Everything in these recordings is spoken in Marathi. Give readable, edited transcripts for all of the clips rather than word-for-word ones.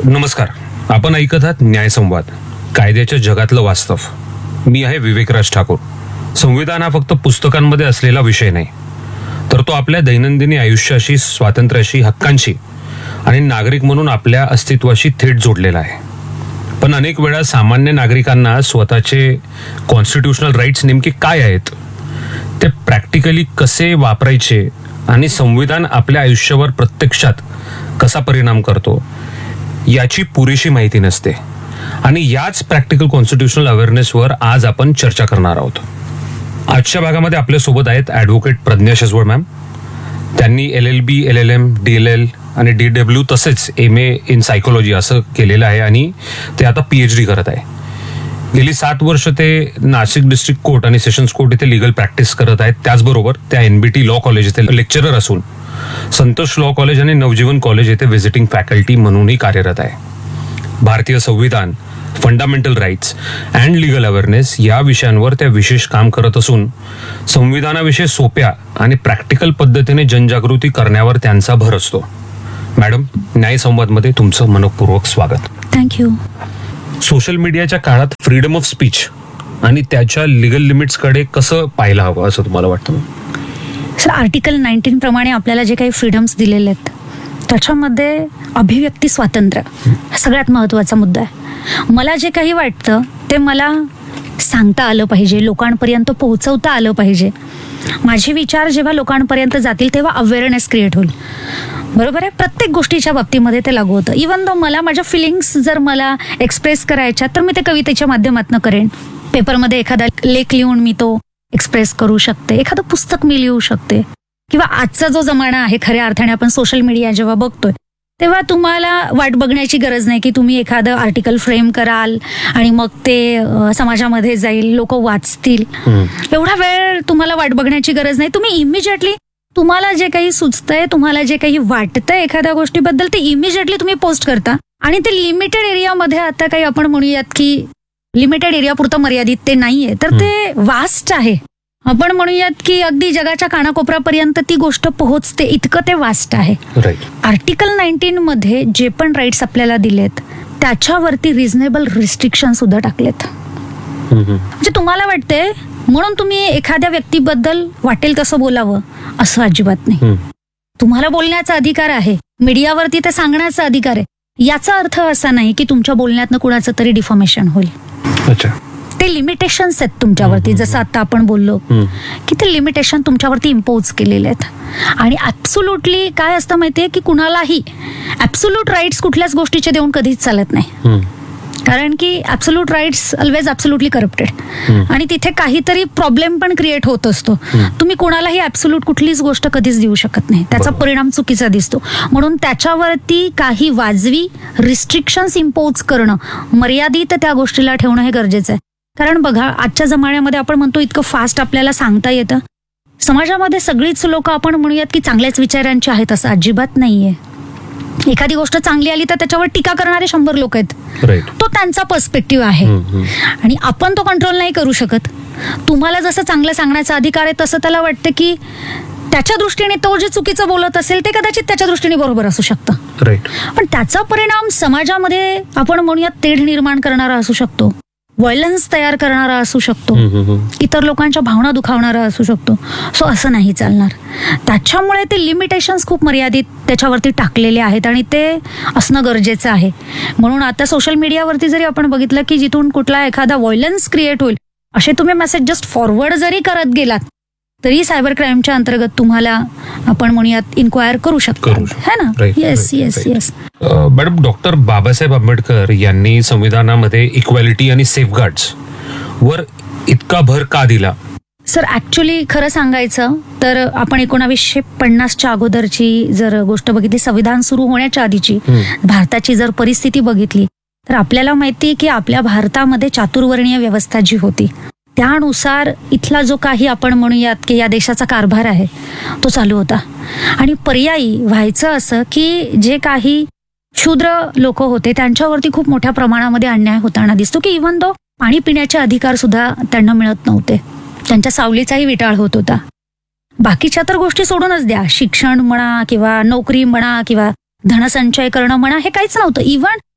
नमस्कार. आपण ऐकत आहात न्यायसंवाद, कायद्याच्या जगातलं वास्तव. मी आहे विवेकराज ठाकूर. संविधान हा फक्त पुस्तकांमध्ये असलेला विषय नाही, तर तो आपल्या दैनंदिन आयुष्याशी, स्वातंत्र्याशी, हक्कांशी आणि नागरिक म्हणून आपल्या अस्तित्वाशी थेट जोडलेला आहे. पण अनेक वेळा सामान्य नागरिकांना स्वतःचे कॉन्स्टिट्यूशनल राईट्स नेमके काय आहेत, ते प्रॅक्टिकली कसे वापरायचे आणि संविधान आपल्या आयुष्यावर प्रत्यक्षात कसा परिणाम करतो याची पुरेशी माहिती नसते. आणि याच प्रॅक्टिकल कॉन्स्टिट्यूशनल अवेअरनेसवर आज आपण चर्चा करणार आहोत. आजच्या भागामध्ये आपल्यासोबत आहेत ॲडव्होकेट प्रज्ञा शेजवळ मॅम. त्यांनी LLB, LLM, DLL आणि DW तसेच MA इन सायकोलॉजी असं केलेलं आहे आणि ते आता PhD करत आहे. गेली 7 वर्ष ते नाशिक डिस्ट्रिक्ट कोर्ट आणि सेशन्स कोर्ट इथे लिगल प्रॅक्टिस करत आहेत. त्याचबरोबर त्या NBT लॉ कॉलेज इथे लेक्चरर असून संतोष लॉ कॉलेज आणि नवजीवन कॉलेज येथे व्हिजिटिंग फॅकल्टी म्हणूनही कार्यरत आहे. भारतीय संविधान, fundamental rights and legal awareness या विषयांवर त्या विशेष काम करत असून संविधानाविषयी सोप्या आणि प्रॅक्टिकल पद्धतीने जनजागृती करण्यावर त्यांचा भर असतो. मॅडम, न्यायसंवादमध्ये तुमचं मनपूर्वक स्वागत. थँक्यू. सोशल मीडियाच्या काळात फ्रीडम ऑफ स्पीच आणि त्याच्या लिगल लिमिट्सकडे कसं पाहायला हवं असं तुम्हाला वाटतं? सर, आर्टिकल 19 प्रमाणे आपल्याला जे काही फ्रीडम्स दिलेले आहेत त्याच्यामध्ये अभिव्यक्ती स्वातंत्र्य हा सगळ्यात महत्त्वाचा मुद्दा आहे. मला जे काही वाटतं ते मला सांगता आलं पाहिजे, लोकांपर्यंत पोहोचवता आलं पाहिजे. माझे विचार जेव्हा लोकांपर्यंत जातील तेव्हा अवेअरनेस क्रिएट होईल. बरोबर आहे. प्रत्येक गोष्टीच्या बाबतीमध्ये ते लागू होतं. इवन दो मला माझ्या फिलिंग्स जर मला एक्सप्रेस करायच्या तर मी ते कवितेच्या माध्यमातून करेन. पेपरमध्ये एखादा लेख लिहून मी तो एक्सप्रेस करू शकते. एखादं पुस्तक मी लिहू शकते. किंवा आजचा जो जमाना आहे, खऱ्या अर्थाने आपण सोशल मीडिया जेव्हा बघतोय तेव्हा तुम्हाला वाट बघण्याची गरज नाही की तुम्ही एखादं आर्टिकल फ्रेम कराल आणि मग ते समाजामध्ये जाईल, लोक वाचतील. एवढा वेळ तुम्हाला वाट बघण्याची गरज नाही. तुम्ही इमिजिएटली तुम्हाला जे काही सुचतंय, तुम्हाला जे काही वाटतंय एखाद्या गोष्टीबद्दल, ते इमिजिएटली तुम्ही पोस्ट करता. आणि ते लिमिटेड एरियामध्ये, आता काही आपण म्हणूयात की लिमिटेड एरिया पुरतं मर्यादित ते नाहीये, तर ते वास्ट आहे. आपण म्हणूयात की अगदी जगाच्या कानाकोपऱ्यापर्यंत ती गोष्ट पोहोचते, इतकं ते वास्ट आहे. आर्टिकल 19 मध्ये जे पण राईट्स आपल्याला दिलेत त्याच्यावरती रिझनेबल रिस्ट्रिक्शन सुद्धा टाकलेत. म्हणजे तुम्हाला वाटते म्हणून तुम्ही एखाद्या व्यक्तीबद्दल वाटेल तसं बोलावं असं अजिबात नाही. तुम्हाला बोलण्याचा अधिकार आहे, मीडियावरती ते सांगण्याचा अधिकार आहे. याचा अर्थ असा नाही की तुमच्या बोलण्यातनं कुणाचं तरी डिफॉर्मेशन होईल. ते लिमिटेशन्स आहेत तुमच्यावरती, जसं आता आपण बोललो की ते लिमिटेशन तुमच्यावरती इम्पोज केलेले आहेत. आणि ऍब्सोल्युटली काय असतं माहितीये की कुणालाही ऍब्सोल्यूट राईट्स कुठल्याच गोष्टीचे देऊन कधीच चालत नाही. कारण की absolute rights always absolutely corrupted आणि तिथे काहीतरी प्रॉब्लेम पण क्रिएट होत असतो. तुम्ही कोणालाही ऍब्सोल्यूट कुठलीच गोष्ट कधीच देऊ शकत नाही, त्याचा परिणाम चुकीचा दिसतो. म्हणून त्याच्यावरती काही वाजवी रिस्ट्रिक्शन्स इम्पोज करणं, मर्यादित त्या गोष्टीला ठेवणं हे गरजेचं आहे. कारण बघा, आजच्या जमान्यामध्ये आपण म्हणतो इतकं फास्ट आपल्याला सांगता येतं. समाजामध्ये सगळीच लोक आपण म्हणूयात की चांगल्याच विचारांची आहेत असं अजिबात नाहीये. एखादी गोष्ट चांगली आली तर त्याच्यावर टीका करणारे 100 लोक आहेत. तो त्यांचा पर्स्पेक्टिव्ह आहे आणि आपण तो कंट्रोल नाही करू शकत. तुम्हाला जसं चांगलं सांगण्याचा अधिकार आहे तसं त्याला वाटतं की त्याच्या दृष्टीने तो जे चुकीचं बोलत असेल ते कदाचित त्याच्या दृष्टीने बरोबर असू शकतं. पण त्याचा परिणाम समाजामध्ये आपण म्हणूयात तेढ निर्माण करणारा असू शकतो, व्हायलन्स तयार करणारा असू शकतो, इतर लोकांच्या भावना दुखावणारा असू शकतो. सो असं नाही चालणार. त्याच्यामुळे ते लिमिटेशन्स खूप मर्यादित त्याच्यावरती टाकलेले आहेत आणि ते असणं गरजेचं आहे. म्हणून आता सोशल मीडियावरती जरी आपण बघितलं की जिथून कुठला एखादा व्हायलन्स क्रिएट होईल असे तुम्ही मेसेज जस्ट फॉरवर्ड जरी करत गेलात तरी सायबर क्राईमच्या अंतर्गत तुम्हाला आपण म्हणूयात इन्क्वायर करू शकतो, है ना? Yes yes yes. Madam, doctor Babasaheb Ambedkar यांनी संविधानामध्ये इक्वॅलिटी आणि सेफगार्ड्स वर इतका भर का दिला? सर, ऍक्च्युली खरं सांगायचं तर आपण 1950च्या अगोदरची जर गोष्ट बघितली, संविधान सुरू होण्याच्या आधीची भारताची जर परिस्थिती बघितली तर आपल्याला माहिती की आपल्या भारतामध्ये चातुर्वर्णीय व्यवस्था जी होती त्यानुसार इथला जो काही आपण म्हणूयात की या देशाचा कारभार आहे तो चालू होता. आणि पर्यायी व्हायचं असं की जे काही क्षुद्र लोक होते त्यांच्यावरती खूप मोठ्या प्रमाणामध्ये अन्याय होताना दिसतो की इव्हन दो पाणी पिण्याचे अधिकार सुद्धा त्यांना मिळत नव्हते, त्यांच्या सावलीचाही विटाळ होत होता. बाकीच्या तर गोष्टी सोडूनच द्या, शिक्षण म्हणा किंवा नोकरी म्हणा किंवा धनसंचय करणं म्हणा, हे काहीच नव्हतं. इव्हन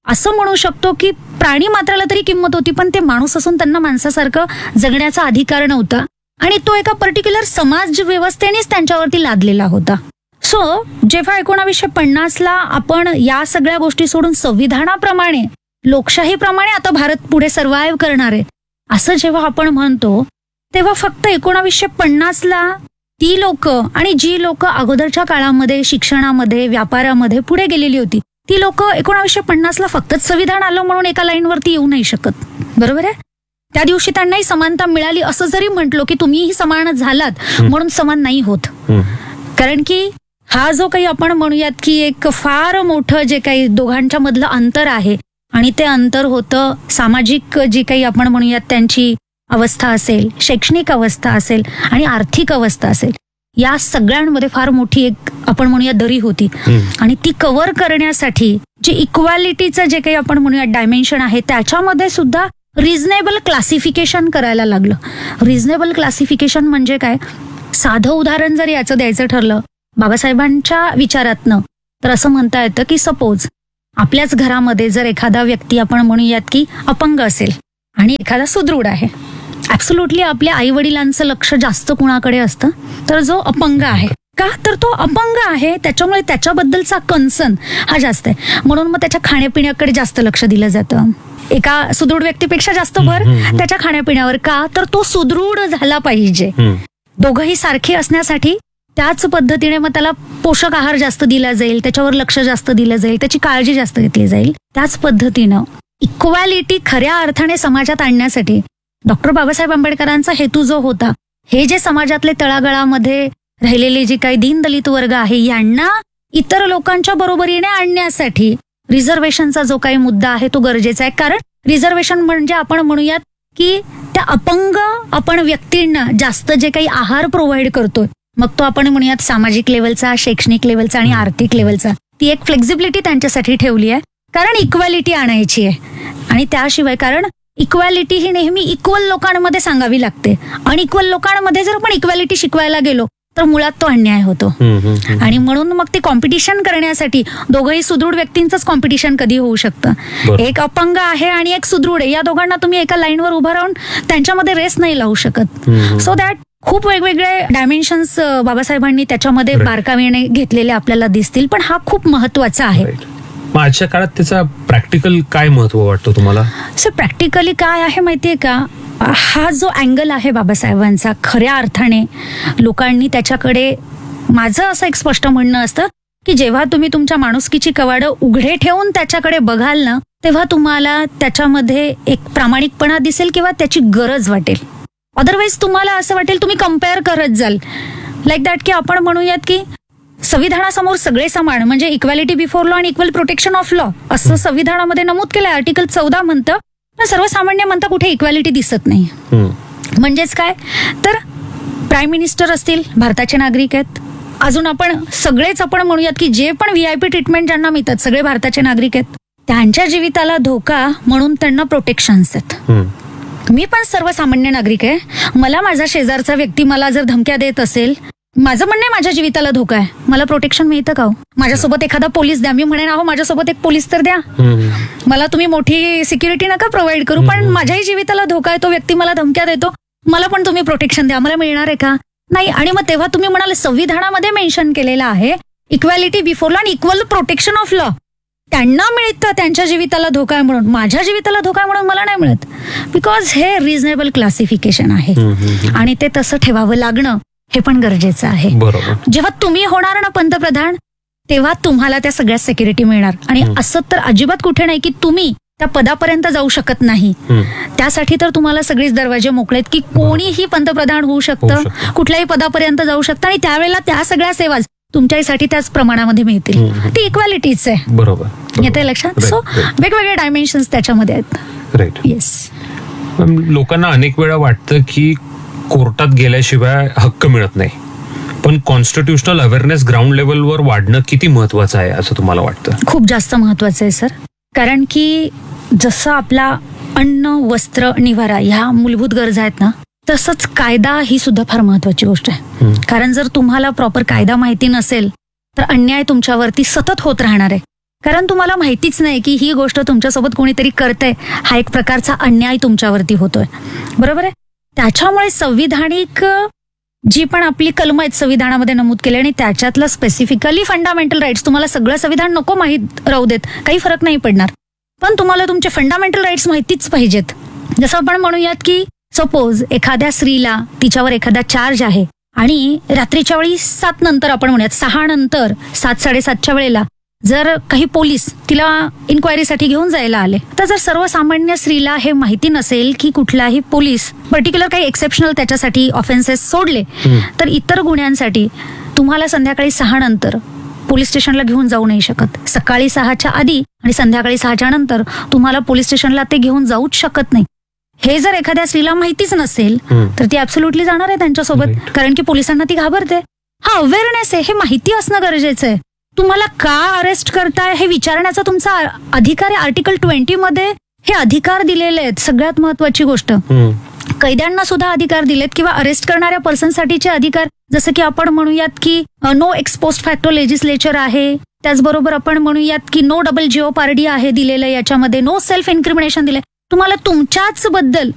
असं म्हणू शकतो की प्राणी मात्राला तरी किंमत होती, पण ते माणूस असून त्यांना माणसासारखं जगण्याचा अधिकार नव्हता आणि तो एका पर्टिक्युलर समाज व्यवस्थेनेच त्यांच्यावरती लादलेला होता. सो जेव्हा 1950ला आपण या सगळ्या गोष्टी सोडून संविधानाप्रमाणे लोकशाहीप्रमाणे आता भारत पुढे सर्व्हाइव्ह करणार आहे असं जेव्हा आपण म्हणतो, तेव्हा फक्त 1950ला ती लोक आणि जी लोक अगोदरच्या काळामध्ये शिक्षणामध्ये व्यापारामध्ये पुढे गेलेली होती, ती लोक 1950ला फक्तच संविधान आलं म्हणून एका लाईनवरती येऊ नाही शकत. बरोबर आहे. त्या दिवशी त्यांनाही समानता मिळाली असं जरी म्हटलो की तुम्हीही समान झालात म्हणून समान नाही होत. कारण की हा जो काही आपण म्हणूयात की एक फार मोठं जे काही दोघांच्या मधलं अंतर आहे आणि ते अंतर होतं सामाजिक जी काही आपण म्हणूयात त्यांची अवस्था असेल, शैक्षणिक अवस्था असेल आणि आर्थिक अवस्था असेल, या सगळ्यांमध्ये फार मोठी एक आपण म्हणूया दरी होती. आणि ती कव्हर करण्यासाठी जी इक्वालिटीचं जे काही आपण म्हणूया डायमेन्शन आहे त्याच्यामध्ये सुद्धा रिझनेबल क्लासिफिकेशन करायला लागलं. रिझनेबल क्लासिफिकेशन म्हणजे काय? साधं उदाहरण जर याचं द्यायचं ठरलं बाबासाहेबांच्या विचारातनं, तर असं म्हणता येतं की सपोज आपल्याच घरामध्ये जर एखादा व्यक्ती आपण म्हणूयात की अपंग असेल आणि एखादा सुदृढ आहे, ऍब्सोल्युटली आपल्या आई वडिलांचं लक्ष जास्त कुणाकडे असतं? तर जो अपंग आहे. का? तर तो अपंग आहे त्याच्यामुळे त्याच्याबद्दलचा कन्सर्न हा जास्त आहे, म्हणून मग त्याच्या खाण्यापिण्याकडे जास्त लक्ष दिलं जातं. एका सुदृढ व्यक्तीपेक्षा जास्त भर त्याच्या खाण्यापिण्यावर. का? तर तो सुदृढ झाला पाहिजे. दोघंही सारखे असण्यासाठी त्याच पद्धतीने मग त्याला पोषक आहार जास्त दिला जाईल, त्याच्यावर लक्ष जास्त दिलं जाईल, त्याची काळजी जास्त घेतली जाईल. त्याच पद्धतीनं इक्वालिटी खऱ्या अर्थाने समाजात आणण्यासाठी डॉक्टर बाबासाहेब आंबेडकरांचा हेतू जो होता, हे जे समाजातले तळागाळामध्ये राहिलेले जे काही दीनदलित वर्ग आहे यांना इतर लोकांच्या बरोबरीने आणण्यासाठी रिझर्वेशनचा जो काही मुद्दा आहे तो गरजेचा आहे. कारण रिझर्वेशन म्हणजे आपण म्हणूयात की त्या अपंग आपण व्यक्तींना जास्त जे काही आहार प्रोव्हाइड करतोय, मग तो आपण म्हणूयात सामाजिक लेवलचा, शैक्षणिक लेवलचा आणि आर्थिक लेवलचा, ती एक फ्लेक्झिबिलिटी त्यांच्यासाठी ठेवली आहे. कारण इक्वालिटी आणायची आहे. आणि त्याशिवाय कारण इक्वालिटी ही नेहमी इक्वल लोकांमध्ये सांगावी लागते. अनइक्वल लोकांमध्ये जर आपण इक्वालिटी शिकवायला गेलो तर मुळात तो अन्याय होतो. आणि म्हणून मग ते कॉम्पिटिशन करण्यासाठी दोघंही सुदृढ व्यक्तींचंच कॉम्पिटिशन कधी होऊ शकतं. एक अपंग आहे आणि एक सुदृढ आहे, या दोघांना तुम्ही एका लाईनवर उभं राहून त्यांच्यामध्ये रेस नाही लावू शकत. सो दॅट खूप वेगवेगळे डायमेन्शन्स बाबासाहेबांनी त्याच्यामध्ये बारकाईने घेतलेले आपल्याला दिसतील, पण हा खूप महत्वाचा आहे. मग आजच्या काळात त्याचा प्रॅक्टिकल काय महत्व वाटतं तुम्हाला? सर प्रॅक्टिकली काय आहे माहितीये का? हा जो अँगल आहे बाबासाहेबांचा, खऱ्या अर्थाने लोकांनी त्याच्याकडे, माझं असं एक स्पष्ट म्हणणं असतं की जेव्हा तुम्ही तुमच्या माणुसकीची कवाडं उघडे ठेवून त्याच्याकडे बघाल ना, तेव्हा तुम्हाला त्याच्यामध्ये एक प्रामाणिकपणा दिसेल किंवा त्याची गरज वाटेल. अदरवाईज तुम्हाला असं वाटेल तुम्ही कम्पेअर करत जाल लाईक दॅट की आपण म्हणूयात की संविधानासमोर सगळे समान म्हणजे इक्वॅलिटी बिफोर लॉ आणि इक्वल प्रोटेक्शन ऑफ लॉ असं संविधानामध्ये नमूद केलं. आर्टिकल 14 म्हणतं, पण सर्वसामान्य म्हणता कुठे इक्वॅलिटी दिसत नाही. म्हणजेच काय? तर प्राईम मिनिस्टर असतील भारताचे नागरिक आहेत, अजून आपण सगळेच आपण म्हणूयात की जे पण VIP ट्रीटमेंट ज्यांना मिळतात सगळे भारताचे नागरिक आहेत. त्यांच्या जीविताला धोका म्हणून त्यांना प्रोटेक्शन्स आहेत. मी पण सर्वसामान्य नागरिक आहे. मला माझा शेजारचा व्यक्ती मला जर धमक्या देत असेल, माझं म्हणणं माझ्या जीविताला धोका आहे, मला प्रोटेक्शन मिळतं का? माझ्यासोबत एखादा पोलीस द्या. मी म्हणेन अहो माझ्यासोबत एक पोलीस तर द्या, मला तुम्ही मोठी सिक्युरिटी नका प्रोव्हाइड करू, पण माझ्याही जीविताला धोका आहे, तो व्यक्ती मला धमक्या देतो, मला पण तुम्ही प्रोटेक्शन द्या. मला मिळणार आहे का? नाही. आणि मग तेव्हा तुम्ही म्हणाले संविधानामध्ये मेन्शन केलेलं आहे इक्वॅलिटी बिफोर लॉ आणि इक्वल प्रोटेक्शन ऑफ लॉ. त्यांना मिळतं त्यांच्या जीविताला धोका आहे म्हणून, माझ्या जीविताला धोका आहे म्हणून मला नाही मिळत. बिकॉज हे रिझनेबल क्लासिफिकेशन आहे आणि ते तसं ठेवावं लागणं हे पण गरजेचं आहे. जेव्हा तुम्ही होणार ना पंतप्रधान, तेव्हा तुम्हाला त्या सगळ्या सिक्युरिटी मिळणार. आणि असं तर अजिबात कुठे नाही की तुम्ही त्या पदापर्यंत जाऊ शकत नाही. त्यासाठी तर तुम्हाला सगळेच दरवाजे मोकळेत की कोणीही पंतप्रधान होऊ शकतं, कुठल्याही पदापर्यंत जाऊ शकतं आणि त्यावेळेला त्या सगळ्या सेवा तुमच्यासाठी त्याच प्रमाणामध्ये मिळतील. ती इक्वॅलिटीच आहे. बरोबर. येते लक्षात? सो वेगवेगळे डायमेन्शन्स त्याच्यामध्ये आहेत. राईट. येस. लोकांना अनेक वेळा वाटतं की कोर्टात गेल्याशिवाय हक्क मिळत नाही, पण कॉन्स्टिट्युशनल अवेअरनेस ग्राउंड लेवलवर वाढणं किती महत्वाचं आहे असं तुम्हाला वाटतं? खूप जास्त महत्वाचं आहे सर. कारण की जसं आपला अन्न, वस्त्र, निवारा ह्या मूलभूत गरजा आहेत ना, तसंच कायदा ही सुद्धा फार महत्वाची गोष्ट आहे. कारण जर तुम्हाला प्रॉपर कायदा माहिती नसेल तर अन्याय तुमच्यावरती सतत होत राहणार आहे. कारण तुम्हाला माहितीच नाही की ही गोष्ट तुमच्यासोबत कोणीतरी करतंय, हा एक प्रकारचा अन्याय तुमच्यावरती होतोय. बरोबर आहे. त्याच्यामुळे संविधानिक जी पण आपली कलम आहेत संविधानामध्ये नमूद केले आणि त्याच्यातलं स्पेसिफिकली फंडामेंटल राईट्स, तुम्हाला सगळं संविधान नको माहीत राहू देत, काही फरक नाही पडणार, पण तुम्हाला तुमचे फंडामेंटल राईट्स माहितीच पाहिजेत. जसं आपण म्हणूयात की सपोज एखाद्या स्त्रीला तिच्यावर एखादा चार्ज आहे आणि रात्रीच्या वेळी 7 नंतर, आपण म्हणूयात 6 नंतर, 7-7:30च्या वेळेला जर काही पोलीस तिला इन्क्वायरीसाठी घेऊन जायला आले, तर जर सर्वसामान्य स्त्रीला हे माहिती नसेल की कुठलाही पोलीस पर्टिक्युलर काही एक्सेप्शनल त्याच्यासाठी ऑफेन्सेस सोडले, तर इतर गुन्ह्यांसाठी तुम्हाला संध्याकाळी 6 नंतर पोलीस स्टेशनला घेऊन जाऊ नाही शकत. सकाळी 6च्या आधी आणि संध्याकाळी 6च्या नंतर तुम्हाला पोलीस स्टेशनला ते घेऊन जाऊच शकत नाही. हे जर एखाद्या स्त्रीला माहितीच नसेल तर ती ऍब्सोल्युटली जाणार आहे त्यांच्यासोबत, कारण की पोलिसांना ती घाबरते. हा अवेअरनेस आहे, हे माहिती असणं गरजेचं आहे. तुम्हाला का अरेस्ट करताय हे विचारण्याचा तुमचा अधिकार आहे. आर्टिकल 20 मध्ये हे अधिकार दिलेले आहेत. सगळ्यात महत्वाची गोष्ट, कैद्यांना सुद्धा अधिकार दिलेत किंवा अरेस्ट करणाऱ्या पर्सनसाठीचे अधिकार, जसं की आपण म्हणूयात की no x post facto legislature आहे, त्याचबरोबर आपण म्हणूयात की नो डबल जिओपार्डी आहे दिलेलं, याच्यामध्ये नो सेल्फ इन्क्रिमिनेशन दिलंय. तुम्हाला तुमच्याच बद्दल